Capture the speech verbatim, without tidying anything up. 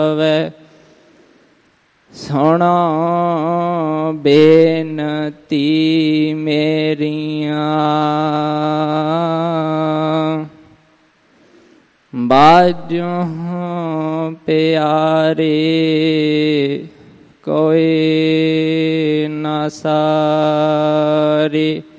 वे सुनो बेनती मेरियां बाजो प्यारे कोई न सारे